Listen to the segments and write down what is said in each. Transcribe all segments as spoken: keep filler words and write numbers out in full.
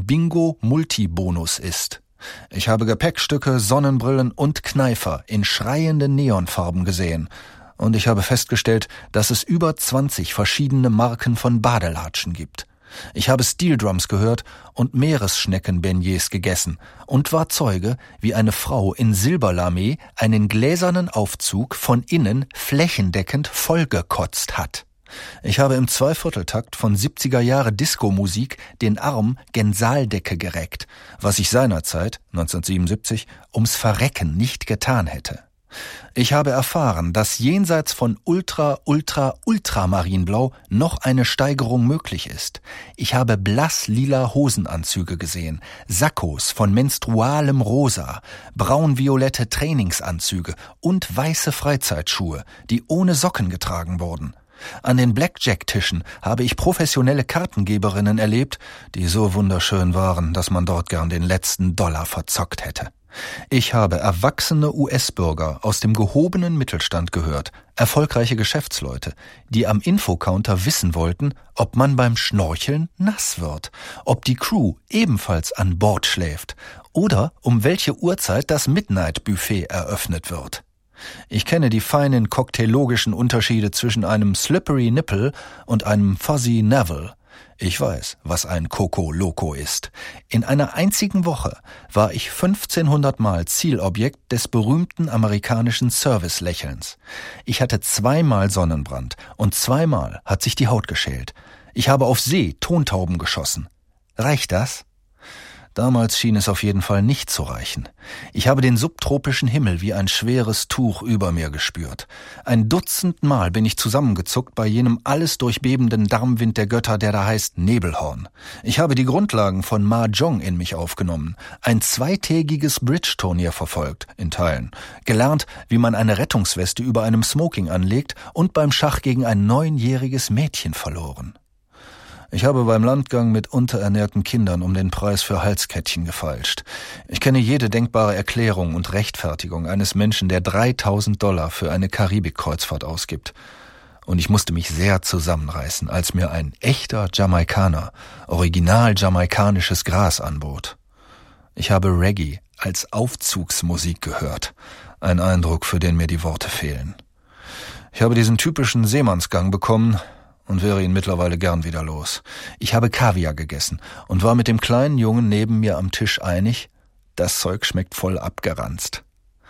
Bingo-Multibonus ist. Ich habe Gepäckstücke, Sonnenbrillen und Kneifer in schreienden Neonfarben gesehen. Und ich habe festgestellt, dass es über zwanzig verschiedene Marken von Badelatschen gibt. Ich habe Steel Drums gehört und Meeresschnecken-Beignets gegessen und war Zeuge, wie eine Frau in Silberlamé einen gläsernen Aufzug von innen flächendeckend vollgekotzt hat. Ich habe im Zweivierteltakt von siebziger Jahre Disco-Musik den Arm gen Saaldecke gereckt, was ich seinerzeit, neunzehnhundertsiebenundsiebzig, ums Verrecken nicht getan hätte. Ich habe erfahren, dass jenseits von Ultra, Ultra, Ultramarinblau noch eine Steigerung möglich ist. Ich habe blass-lila Hosenanzüge gesehen, Sakkos von menstrualem Rosa, braun-violette Trainingsanzüge und weiße Freizeitschuhe, die ohne Socken getragen wurden. An den Blackjack-Tischen habe ich professionelle Kartengeberinnen erlebt, die so wunderschön waren, dass man dort gern den letzten Dollar verzockt hätte. Ich habe erwachsene U S-Bürger aus dem gehobenen Mittelstand gehört, erfolgreiche Geschäftsleute, die am Infocounter wissen wollten, ob man beim Schnorcheln nass wird, ob die Crew ebenfalls an Bord schläft oder um welche Uhrzeit das Midnight-Buffet eröffnet wird. Ich kenne die feinen cocktailogischen Unterschiede zwischen einem Slippery Nipple und einem Fuzzy Navel. Ich weiß, was ein Coco Loco ist. In einer einzigen Woche war ich fünfzehnhundert Mal Zielobjekt des berühmten amerikanischen Service-Lächelns. Ich hatte zweimal Sonnenbrand und zweimal hat sich die Haut geschält. Ich habe auf See Tontauben geschossen. Reicht das? Damals schien es auf jeden Fall nicht zu reichen. Ich habe den subtropischen Himmel wie ein schweres Tuch über mir gespürt. Ein Dutzend Mal bin ich zusammengezuckt bei jenem alles durchbebenden Darmwind der Götter, der da heißt Nebelhorn. Ich habe die Grundlagen von Mahjong in mich aufgenommen, ein zweitägiges Bridge-Turnier verfolgt, in Teilen, gelernt, wie man eine Rettungsweste über einem Smoking anlegt und beim Schach gegen ein neunjähriges Mädchen verloren. Ich habe beim Landgang mit unterernährten Kindern um den Preis für Halskettchen gefeilscht. Ich kenne jede denkbare Erklärung und Rechtfertigung eines Menschen, der dreitausend Dollar für eine Karibik-Kreuzfahrt ausgibt. Und ich musste mich sehr zusammenreißen, als mir ein echter Jamaikaner original jamaikanisches Gras anbot. Ich habe Reggae als Aufzugsmusik gehört. Ein Eindruck, für den mir die Worte fehlen. Ich habe diesen typischen Seemannsgang bekommen und wäre ihn mittlerweile gern wieder los. Ich habe Kaviar gegessen und war mit dem kleinen Jungen neben mir am Tisch einig, das Zeug schmeckt voll abgeranzt.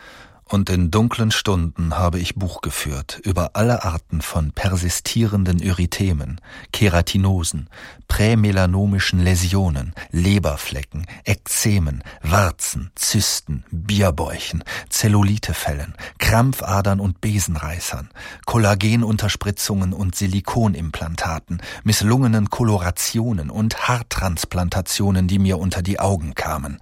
Und in dunklen Stunden habe ich Buch geführt über alle Arten von persistierenden Erythemen, Keratinosen, prämelanomischen Läsionen, Leberflecken, Ekzemen, Warzen, Zysten, Bierbäuchen, Zellulitefällen, Krampfadern und Besenreißern, Kollagenunterspritzungen und Silikonimplantaten, misslungenen Kolorationen und Haartransplantationen, die mir unter die Augen kamen.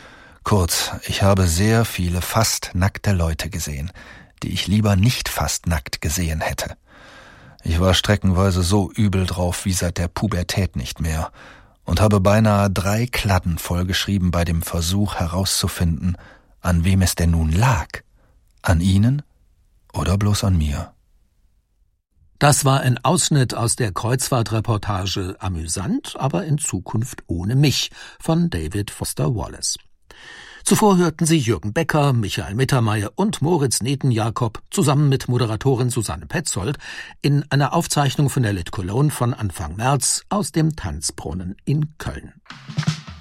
Kurz, ich habe sehr viele fast nackte Leute gesehen, die ich lieber nicht fast nackt gesehen hätte. Ich war streckenweise so übel drauf wie seit der Pubertät nicht mehr und habe beinahe drei Kladden vollgeschrieben bei dem Versuch herauszufinden, an wem es denn nun lag. An Ihnen oder bloß an mir? Das war ein Ausschnitt aus der Kreuzfahrtreportage Amüsant, aber in Zukunft ohne mich von David Foster Wallace. Zuvor hörten Sie Jürgen Becker, Michael Mittermeier und Moritz Neten-Jakob zusammen mit Moderatorin Susanne Petzold in einer Aufzeichnung von der Lit Cologne von Anfang März aus dem Tanzbrunnen in Köln.